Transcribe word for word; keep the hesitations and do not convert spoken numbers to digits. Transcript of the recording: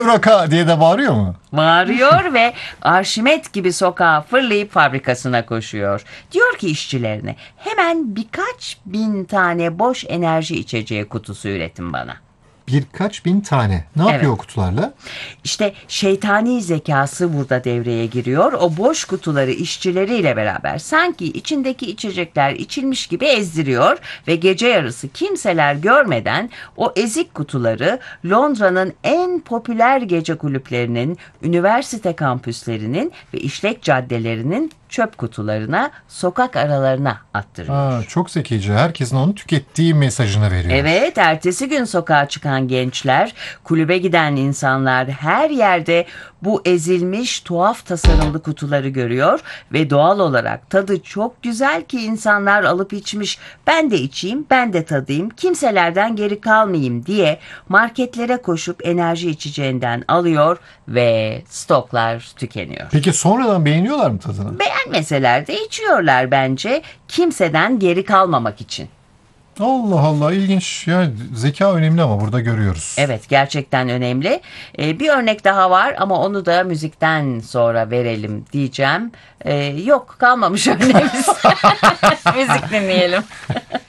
Roka diye de bağırıyor mu? Bağırıyor ve Arşimet gibi sokağa fırlayıp fabrikasına koşuyor. Diyor ki işçilerine, hemen birkaç bin tane boş enerji içeceği kutusu üretin bana. Birkaç bin tane. Ne yapıyor Evet. o kutularla? İşte şeytani zekası burada devreye giriyor. O boş kutuları işçileriyle beraber sanki içindeki içecekler içilmiş gibi ezdiriyor ve gece yarısı kimseler görmeden o ezik kutuları Londra'nın en popüler gece kulüplerinin, üniversite kampüslerinin ve işlek caddelerinin çöp kutularına, sokak aralarına attırıyor. Aa, çok zekice. Herkesin onu tükettiği mesajını veriyor. Evet, ertesi gün sokağa çıkan gençler, kulübe giden insanlar her yerde bu ezilmiş tuhaf tasarımlı kutuları görüyor ve doğal olarak tadı çok güzel ki insanlar alıp içmiş. Ben de içeyim, ben de tadayım, kimselerden geri kalmayayım diye marketlere koşup enerji içeceğinden alıyor ve stoklar tükeniyor. Peki sonradan beğeniyorlar mı tadını? Beğenmeseler de içiyorlar bence, kimseden geri kalmamak için. Allah Allah, ilginç. Yani zeka önemli ama burada görüyoruz. Evet, gerçekten önemli. Ee, bir örnek daha var ama onu da müzikten sonra verelim diyeceğim. Ee, yok, kalmamış örneğimiz. Müzik dinleyelim.